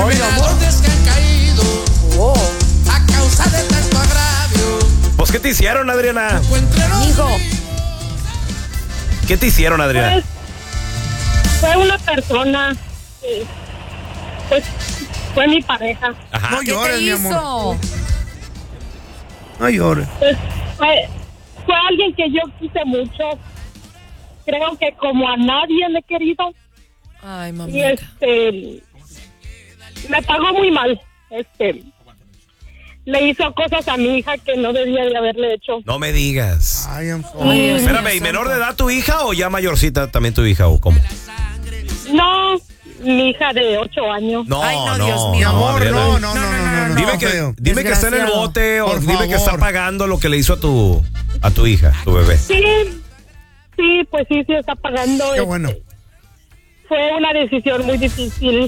mi amor. A causa de tanto agravio. Pues, ¿qué te hicieron, Adriana? Hijo. ¿Qué te hicieron, Adriana? Fue una persona, pues fue mi pareja. Ajá. No ¿Qué llores, te mi hizo? amor. No llores. Pues fue alguien que yo quise mucho. Creo que como a nadie le he querido. Ay, Y mamita. me pagó muy mal. Le hizo cosas a mi hija que no debía de haberle hecho. No me digas. Ay, I'm sorry. Espérame, ¿y menor de edad tu hija o ya mayorcita también tu hija o cómo? No, mi hija de 8 años. No, Ay, no, no, Dios mío. Mi amor, Adriana. no. Dime que está en el Desgraciado. bote o Por dime que está favor. pagando lo que le hizo a tu hija, tu bebé. Sí, pues sí está pagando. Qué bueno. Fue una decisión muy difícil.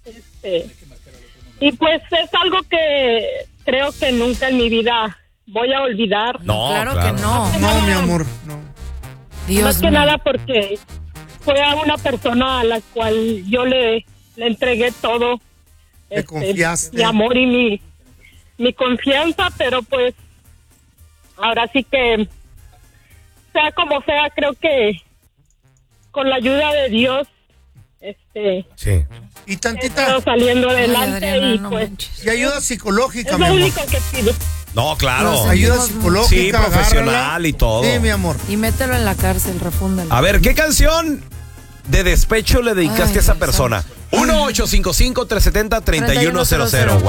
Y pues es algo que creo que nunca en mi vida voy a olvidar. No, Claro que no. No, mi amor, no. Dios Más que mío. nada porque fue a una persona a la cual yo le entregué todo. Te confiaste. Mi amor y mi confianza, pero pues ahora sí que sea como sea, creo que con la ayuda de Dios Sí. Y he tantita. estado saliendo Ay, adelante Adriana, y no pues manches. Y ayuda psicológica, es mi lo amor. único que pido. No, claro. Ayuda Sí, psicológica. Sí, profesional agárrala. y todo. Sí, mi amor. Y mételo en la cárcel, refúndalo. A ver, ¿qué canción de despecho le dedicaste Ay, a esa Dios persona? 1-855-370-3100.